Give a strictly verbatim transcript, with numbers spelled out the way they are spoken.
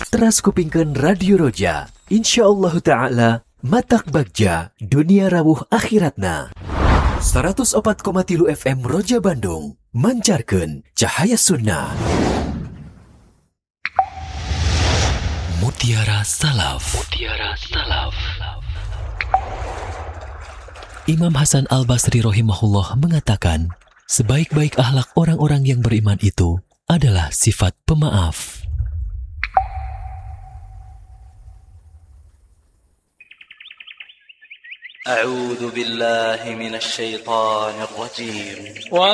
teras kupingkeun Radio Roja. Insyaallah ta'ala matak bagja dunia rawuh akhiratna. seratus opat koma tilu F M Roja Bandung mancarkeun cahaya sunnah. Mutiara Salaf. Mutiara Salaf. Imam Hasan Al-Basri rahimahullah mengatakan, sebaik-baik akhlak orang-orang yang beriman itu adalah sifat pemaaf. A'udzu billahi minasy syaithanir rajim.